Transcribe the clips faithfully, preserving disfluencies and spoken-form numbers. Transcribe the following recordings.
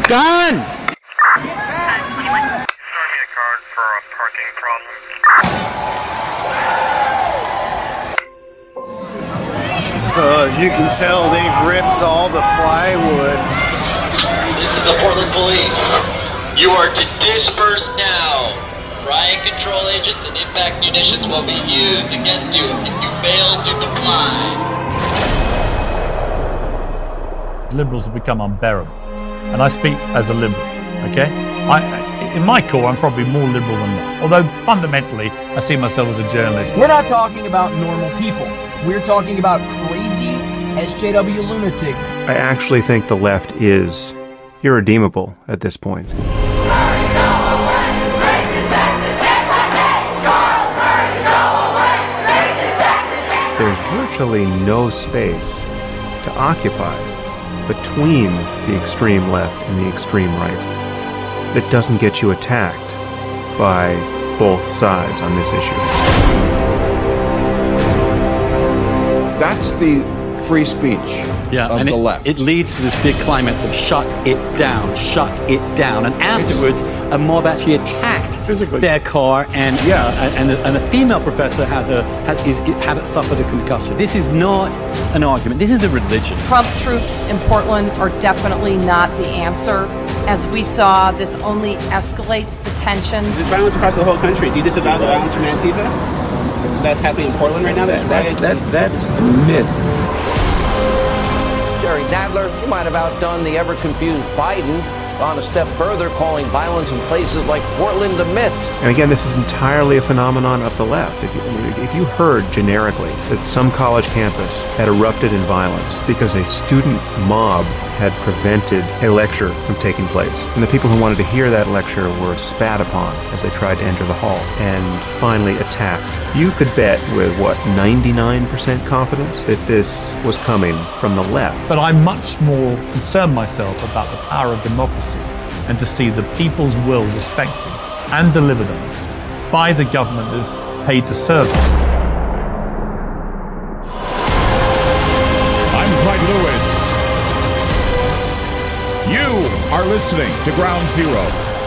gun! So as you can tell, they've ripped all the plywood. This is the Portland Police. You are to disperse now. Riot control agents and impact munitions will be used against you if you fail to comply. Liberals have become unbearable, and I speak as a liberal. Okay, I, in my core, I'm probably more liberal than not. Although fundamentally, I see myself as a journalist. We're not talking about normal people. We're talking about crazy S J W lunatics. I actually think the left is irredeemable at this point. There's virtually no space to occupy between the extreme left and the extreme right that doesn't get you attacked by both sides on this issue. That's the free speech yeah, of and the it, left. It leads to this big climax of shut it down, shut it down. And afterwards, a mob actually attacked Physically. their car, and Yeah. uh, and, a, and a female professor had her had, is, had suffered a concussion. This is not an argument. This is a religion. Trump troops in Portland are definitely not the answer. As we saw, this only escalates the tension. There's violence across the whole country. Do you disavow the violence from Antifa? That's happening in Portland right now? There's That's, riots. that's, that's a myth. Jerry Nadler, he might have outdone the ever-confused Biden, gone a step further, calling violence in places like Portland a myth. And again, this is entirely a phenomenon of the left. If you, if you heard generically that some college campus had erupted in violence because a student mob had prevented a lecture from taking place, and the people who wanted to hear that lecture were spat upon as they tried to enter the hall and finally attacked, you could bet with, what, ninety-nine percent confidence that this was coming from the left. But I'm much more concerned myself about the power of democracy and to see the people's will respected and delivered on by the government that's paid to serve it. I'm Clyde Lewis. You are listening to Ground Zero.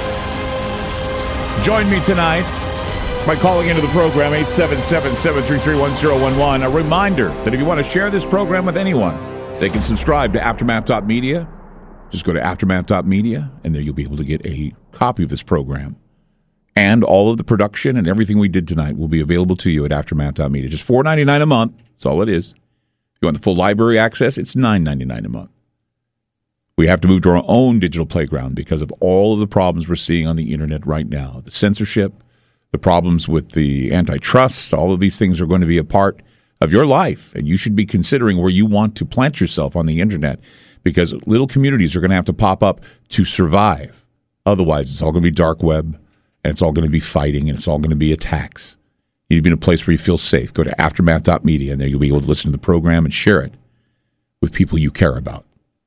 Join me tonight by calling into the program, eight seven seven, seven three three, one zero one one. A reminder that if you want to share this program with anyone, they can subscribe to aftermath dot media. Just go to aftermath dot media, and there you'll be able to get a copy of this program. And all of the production and everything we did tonight will be available to you at aftermath dot media. Just four dollars and ninety-nine cents a month. That's all it is. If you want the full library access, it's nine dollars and ninety-nine cents a month. We have to move to our own digital playground because of all of the problems we're seeing on the internet right now. The censorship, the problems with the antitrust, all of these things are going to be a part of your life. And you should be considering where you want to plant yourself on the internet because little communities are going to have to pop up to survive. Otherwise, it's all going to be dark web, and it's all going to be fighting, and it's all going to be attacks. You need to be in a place where you feel safe. Go to aftermath dot media, and there you'll be able to listen to the program and share it with people you care about.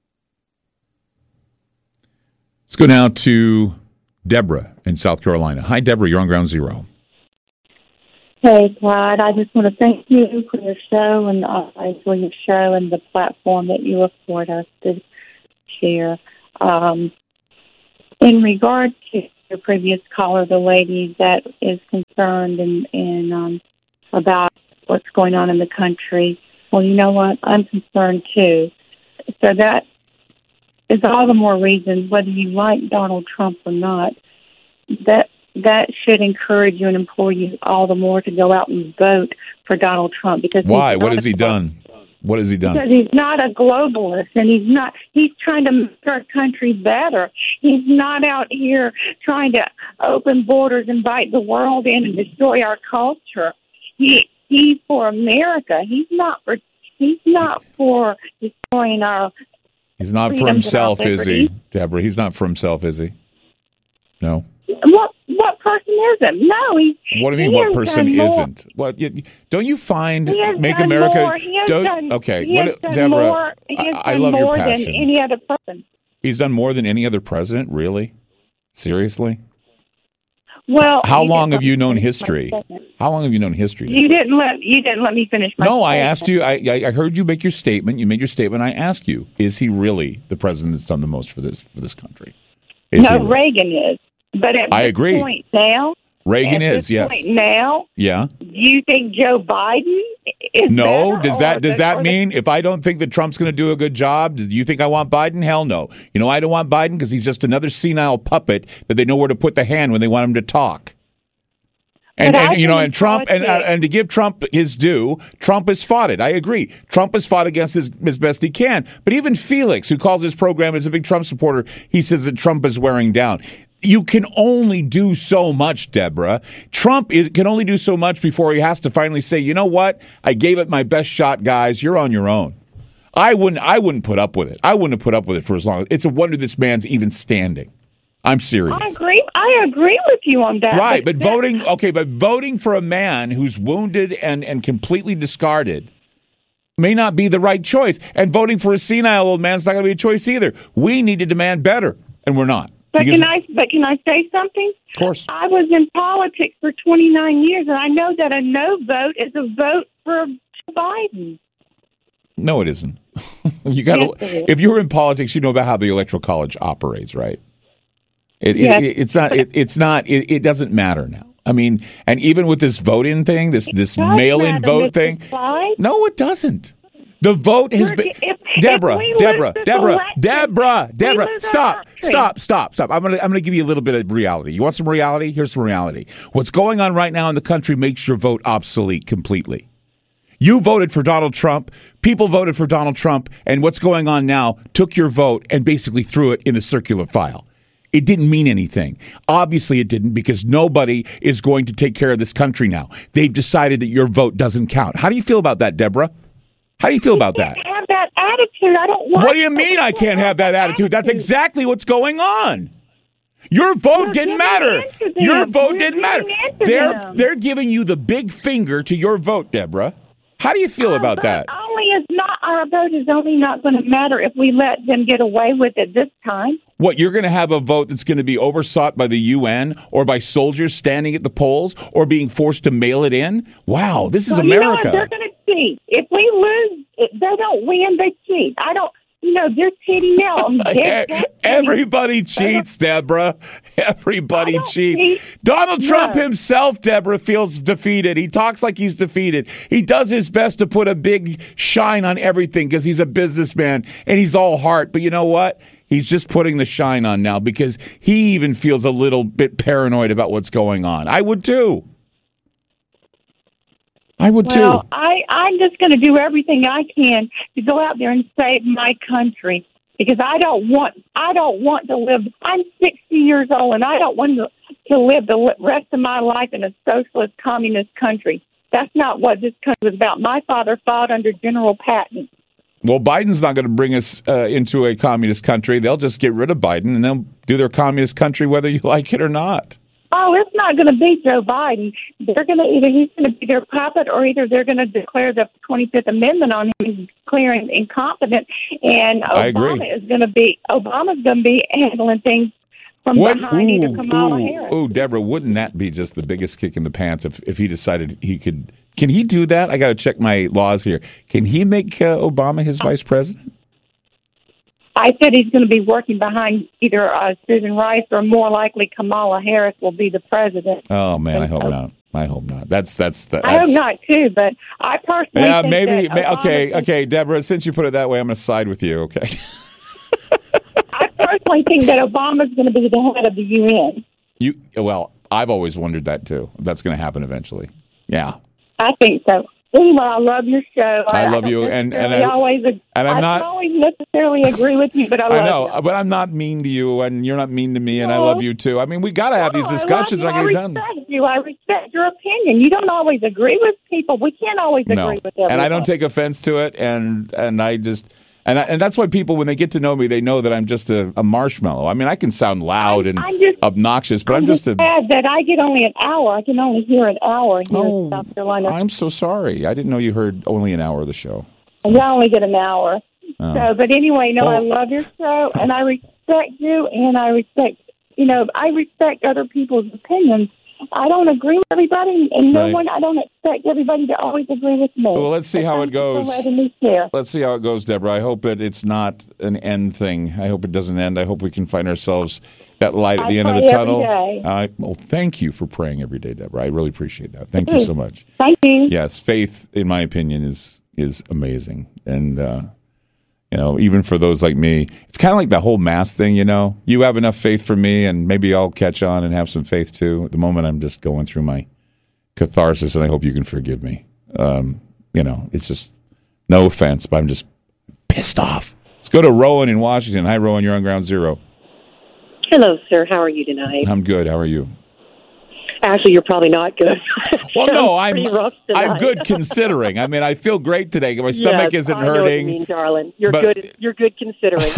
Let's go now to Deborah in South Carolina. Hi, Deborah. You're on Ground Zero. Hey, Clyde. I just want to thank you for your show and uh, for your show and the platform that you afford us to share. Um, in regard to your previous caller, the lady that is concerned and, and um, about what's going on in the country, well, you know what? I'm concerned too. So that is all the more reason, whether you like Donald Trump or not, that that should encourage you and implore you all the more to go out and vote for Donald Trump. Because why? What has he done? What has he done? Because he's not a globalist, and he's not. He's trying to make our country better. He's not out here trying to open borders, invite the world in, and destroy our culture. He he's for America. He's not for. He's not for destroying our. He's not for himself, is he, Deborah? He's not for himself, is he? No. What what person isn't? No, he. What do you mean? What person isn't? What you, don't you find Make America? More. He has don't, done, okay, he has what, done Deborah. More, he has I, I done love more your passion. than any other person. He's done more than any other president. Really? Seriously? Well, how long have you known history? How long have you known history? You didn't let you didn't let me finish my. No, statement. I asked you. I I heard you make your statement. You made your statement. I asked you: is he really the president that's done the most for this for this country? Is no, he? Reagan is. But at I this agree. point now, Reagan at is, this yes. point now, Yeah. do you think Joe Biden is No, better, does or that does the- that or the- mean if I don't think that Trump's going to do a good job, do you think I want Biden? Hell no. You know, I don't want Biden because he's just another senile puppet that they know where to put the hand when they want him to talk. And, But I and you know, think and Trump, and, politics- and to give Trump his due, Trump has fought it. I agree. Trump has fought against his as best he can. But even Felix, who calls his program as a big Trump supporter, he says that Trump is wearing down. You can only do so much, Deborah. Trump is, can only do so much before he has to finally say, you know what? I gave it my best shot, guys. You're on your own. I wouldn't. I wouldn't put up with it. I wouldn't have put up with it for as long. It's a wonder this man's even standing. I'm serious. I agree. I agree with you on that. Right, but that- voting, okay, but voting for a man who's wounded and, and completely discarded may not be the right choice. And voting for a senile old man is not going to be a choice either. We need to demand better, and we're not. But Because- can I? But can I say something? Of course. I was in politics for twenty-nine years, and I know that a no vote is a vote for Biden. No, it isn't. you got Yes, to. it is. If you were in politics, you know about how the electoral college operates, right? It, Yes. it, it's not. It, it's not. It, it doesn't matter now. I mean, and even with this vote-in thing, this this does mail-in matter, vote Mister thing, Clyde. no, it doesn't. The vote has We're- been. if- if Deborah, we lose Deborah, this Deborah, election, Deborah, we Deborah, lose our stop, country. stop, stop, stop. I'm gonna, I'm gonna give you a little bit of reality. You want some reality? Here's some reality. What's going on right now in the country makes your vote obsolete completely. You voted for Donald Trump. People voted for Donald Trump, and what's going on now took your vote and basically threw it in the circular file. It didn't mean anything. Obviously, it didn't, because nobody is going to take care of this country now. They've decided that your vote doesn't count. How do you feel about that, Deborah? How do you feel about that? I have that attitude. I don't want. What do you mean I can't have that attitude? That's exactly what's going on. Your vote We're didn't giving matter. in to them. Your vote We're didn't matter. giving in to They're them. they're giving you the big finger to your vote, Deborah. How do you feel Our about vote that? Only is not our vote is only not going to matter if we let them get away with it this time. What, you're going to have a vote that's going to be oversought by the U N or by soldiers standing at the polls or being forced to mail it in? Wow, this is Well, you know what? America. They're going to cheat. If we lose, if they don't win, they cheat. I don't. You know, they're cheating now. They're- they're Everybody cheats, Deborah. Everybody don't cheats. cheat. Donald Trump No. himself, Deborah, feels defeated. He talks like he's defeated. He does his best to put a big shine on everything because he's a businessman and he's all heart. But you know what? He's just putting the shine on now because he even feels a little bit paranoid about what's going on. I would too. I would Well, too. I, I'm just going to do everything I can to go out there and save my country because I don't want I don't want to live. I'm sixty years old and I don't want to, to live the li- rest of my life in a socialist communist country. That's not what this country is about. My father fought under General Patton. Well, Biden's not going to bring us uh, into a communist country. They'll just get rid of Biden and they'll do their communist country whether you like it or not. Oh, it's not going to be Joe Biden. They're going to either he's going to be their puppet, or either they're going to declare the twenty-fifth Amendment on him and declare him incompetent. And I agree. Obama is going to be Obama's going to be handling things from What? behind either Ooh, Kamala ooh, Harris. ooh, Deborah, wouldn't that be just the biggest kick in the pants if, if he decided he could? Can he do that? I got to check my laws here. Can he make uh, Obama his vice president? I said he's going to be working behind either uh, Susan Rice or more likely Kamala Harris will be the president. Oh man, I hope Uh, not. I hope not. That's that's the. I hope that's- not too, but I personally Yeah, think maybe. that may- Obama okay, should- okay, Deborah. Since you put it that way, I'm going to side with you. Okay. I personally think that Obama's going to be the head of the U N. You well, I've always wondered that too. That's going to happen eventually. Yeah. I think so. Anyway, I love your show. I love don't you, and- and necessarily I- always, and I'm I not- don't always necessarily agree with you, but I love I know, you. but I'm not mean to you, and you're not mean to me, and I No. love you too. I mean, we got to have these No, I love discussions you. and I get it done. I respect you. I respect your opinion. You don't always agree with people. We can't always No, agree with everyone. and I don't take offense to it, and and I just and I, and that's why people, when they get to know me, they know that I'm just a, a marshmallow. I mean, I can sound loud and I'm just- obnoxious, but I'm, I'm just, just a. sad that I get only an hour. I can only hear an hour here Oh, in South Carolina. I'm so sorry. I didn't know you heard only an hour of the show. And I only get an hour. Oh. So, but anyway, no, I Oh. love your show, and I respect you, and I respect, you know, I respect other people's opinions, I don't agree with everybody, and no Right. one. I don't expect everybody to always agree with me. Well, let's see But how it thank you for goes. letting me share. Let's see how it goes, Deborah. I hope that it's not an end thing. I hope it doesn't end. I hope we can find ourselves that light at I the end of the pray tunnel. every day. Uh, well, thank you for praying every day, Deborah. I really appreciate that. Thank you so much. Thank you. Yes, faith, in my opinion, is is amazing, and uh, you know, even for those like me, it's kind of like the whole mass thing. You know, you have enough faith for me, and maybe I'll catch on and have some faith too. At the moment, I'm just going through my catharsis, and I hope you can forgive me. Um, you know, it's just no offense, but I'm just pissed off. Let's go to Rowan in Washington. Hi, Rowan. You're on Ground Zero. Hello, sir. How are you tonight? I'm good. How are you? Actually, you're probably not good. Well, no, I'm pretty rough I'm tonight. good considering. I mean, I feel great today. My stomach Yes, isn't I know what hurting. you mean, darling. You're but- good. You're good considering.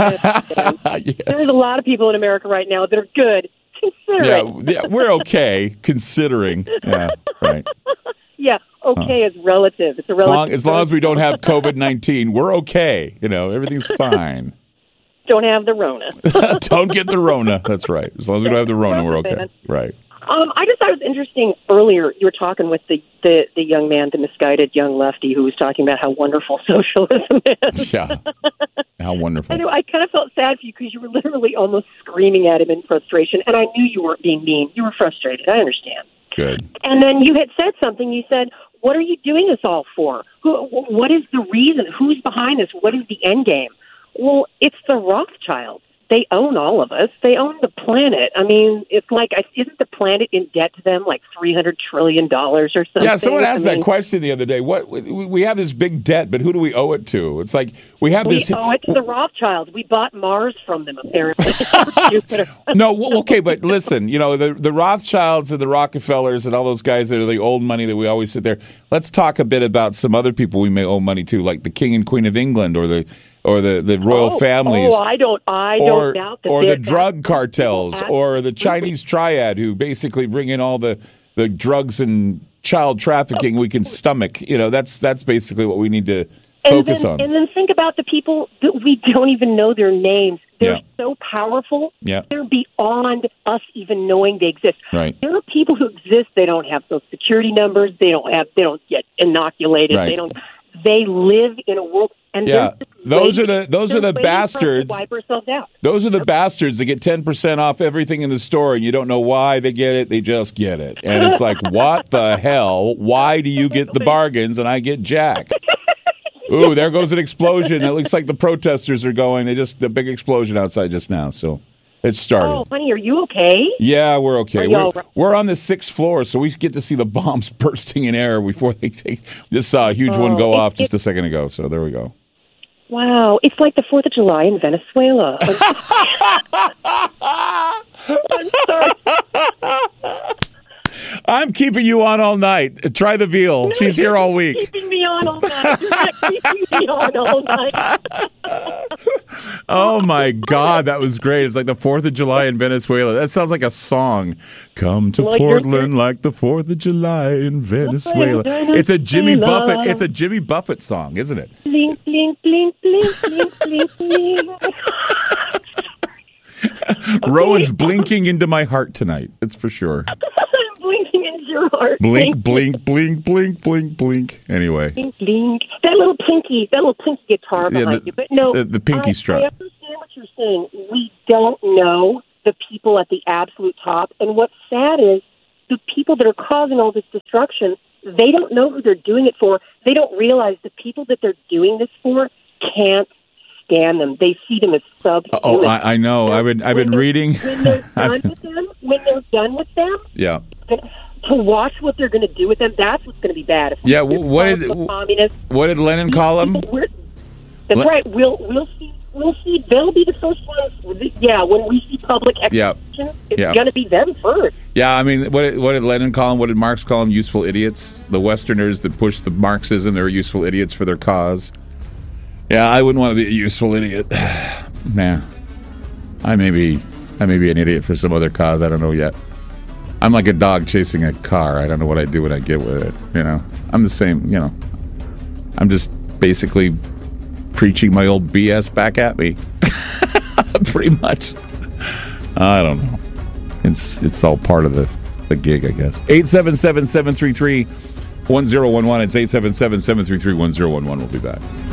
Yes. There's a lot of people in America right now that are good considering. Yeah, yeah, we're okay considering. Yeah, right. Yeah, okay is relative. It's a As relative. long, as long as we don't have COVID nineteen, we're okay. You know, everything's fine. don't have the Rona. Don't get the Rona. That's right. As long as we don't have the Rona, we're okay. Right. Um, I just thought it was interesting earlier. You were talking with the, the, the young man, the misguided young lefty, who was talking about how wonderful socialism is. Yeah. How wonderful. I know. I kind of felt sad for you because you were literally almost screaming at him in frustration, and I knew you weren't being mean. You were frustrated. I understand. Good. And then you had said something. You said, "What are you doing this all for? Who? What is the reason? Who's behind this? What is the end game?" Well, it's the Rothschilds. They own all of us. They own the planet. I mean, it's like, isn't the planet in debt to them like three hundred trillion dollars or something? Yeah, someone asked I mean, that question the other day. What we we have this big debt, but who do we owe it to? It's like we have We this. owe it to the Rothschilds. We bought Mars from them, apparently. Jupiter. No, well, okay, but listen, you know, the the Rothschilds and the Rockefellers and all those guys that are the old money that we always sit there. Let's talk a bit about some other people we may owe money to, like the King and Queen of England or the or the, the royal oh, families. Oh, I don't, I or, don't doubt that. or they're- the drug cartels, Absolutely. or the Chinese triad who basically bring in all the, the drugs and child trafficking we can stomach. You know, that's that's basically what we need to focus and then, on. And then think about the people that we don't even know their names. They're Yeah. so powerful. Yeah. They're beyond us even knowing they exist. Right. There are people who exist. They don't have social security numbers. They don't have. They don't get inoculated. Right. They don't. They live in a world. And Yeah. they're just Those are waiting- the- those are they're the waiting for us to bastards. Wipe ourselves out. Those are the bastards that get ten percent off everything in the store, and you don't know why they get it. They just get it. And it's like, what the hell? Why do you get the bargains and I get Jack? Ooh, there goes an explosion. It looks like the protesters are going. They just, the big explosion outside just now. So it started. Oh, honey, are you okay? Yeah, we're okay. Are We're, y'all right? we're on the sixth floor, so we get to see the bombs bursting in air before they take. Just saw a huge one Oh, go it- off just it- a second ago. So there we go. Wow, it's like the Fourth of July in Venezuela. I'm sorry. I'm keeping you on all night. Try the veal. No, She's here all week. Keeping me on all night. You're not keeping me on all night. Oh my God, that was great. It's like the Fourth of July in Venezuela. That sounds like a song. Come to Like you're- Portland like the Fourth of July in Venezuela. Venezuela. It's a Jimmy Buffett. It's a Jimmy Buffett song, isn't it? Blink, blink, blink, blink, blink, blink, blink. Rowan's blinking into my heart tonight. That's for sure. I'm blinking into your heart. Blink, blink, blink, blink, blink, blink. Anyway, Blink, blink. That little pinky, that little pinky guitar Yeah, behind the- you. But no, the- the pinky I, strut. I understand what you're saying. We don't know the people at the absolute top. And what's sad is the people that are causing all this destruction, they don't know who they're doing it for. They don't realize the people that they're doing this for can't stand them. They see them as subhuman. oh, I, I know. I've been, I've been When they're- reading. When they're done with them, when they're done with them, Yeah. to watch what they're going to do with them, that's what's going to be bad. If Yeah, we're wh- what close did- to communists, What did Lenin call him? we're- that's Le- right. We'll we'll see. We'll see. They'll be the first ones. Yeah, when we see public Yeah. execution, it's Yeah. going to be them first. Yeah, I mean, what did, what did Lenin call them? What did Marx call them? Useful idiots. The Westerners that push the Marxism, they're useful idiots for their cause. Yeah, I wouldn't want to be a useful idiot. Nah, I may be, I may be an idiot for some other cause. I don't know yet. I'm like a dog chasing a car. I don't know what I do when I get with it. You know, I'm the same. You know, I'm just basically preaching my old B S back at me. Pretty much. I don't know. It's it's all part of the The gig, I guess. eight seven seven, seven three three, one zero one one. It's eight seven seven, seven three three, one zero one one. We'll be back.